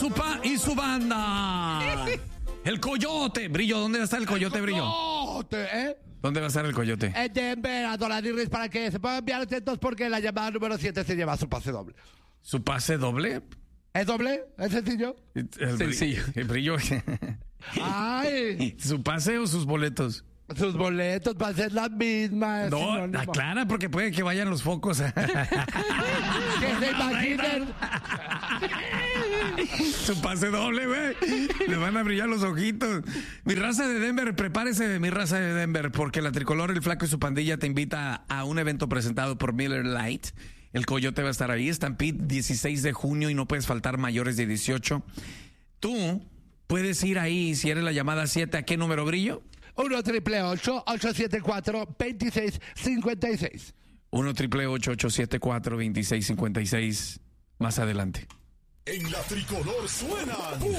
y su banda. El Coyote. Brillo, ¿dónde va a estar el Coyote, Brillo? ¿Dónde va a estar el Coyote? En Denver, a $10 para que se puedan enviar atentos porque la llamada número 7 se lleva su pase doble. ¿Su pase doble? ¿Es doble? ¿Es sencillo? Sencillo. El Brillo. Ay. ¿Su pase o sus boletos? Sus boletos van a ser las mismas. No, aclara porque puede que vayan los focos. Que se imaginen. Su pase doble, güey. Le van a brillar los ojitos. Mi raza de Denver, prepárese, mi raza de Denver, porque la Tricolor, el Flaco y su pandilla te invita a un evento presentado por Miller Lite. El Coyote va a estar ahí. Stampede, 16 de junio y no puedes faltar mayores de 18. Tú puedes ir ahí si eres la llamada 7. ¿A qué número, Brillo? 1-888-874-2656. 1-888-874-2656. Más adelante. En la Tricolor suenan